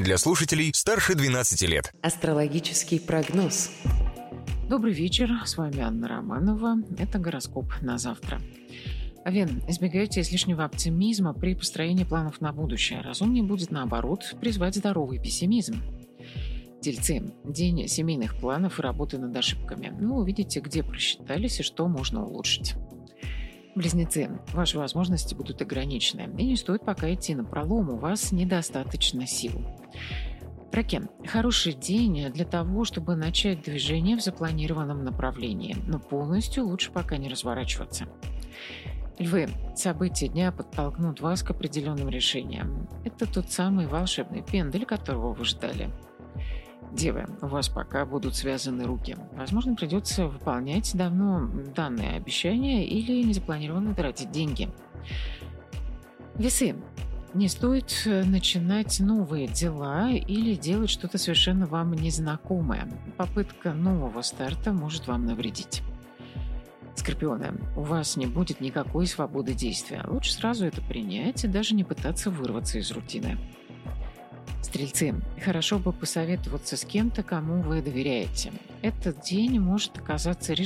для слушателей старше 12 лет. Астрологический прогноз. Добрый вечер, с вами Анна Романова. Это гороскоп на завтра. Овен, избегайте излишнего оптимизма при построении планов на будущее. Разумнее будет, наоборот, призвать здоровый пессимизм. Тельцы, день семейных планов и работы над ошибками. Вы увидите, где просчитались и что можно улучшить. Близнецы, ваши возможности будут ограничены, и не стоит пока идти напролом, у вас недостаточно сил. Раки, хороший день для того, чтобы начать движение в запланированном направлении, но полностью лучше пока не разворачиваться. Львы, события дня подтолкнут вас к определенным решениям. Это тот самый волшебный пендель, которого вы ждали. Девы, у вас пока будут связаны руки. Возможно, придется выполнять давно данные обещания или незапланированно тратить деньги. Весы, не стоит начинать новые дела или делать что-то совершенно вам незнакомое. Попытка нового старта может вам навредить. Скорпионы, у вас не будет никакой свободы действия. Лучше сразу это принять и даже не пытаться вырваться из рутины. Стрельцы, хорошо бы посоветоваться с кем-то, кому вы доверяете. Этот день может оказаться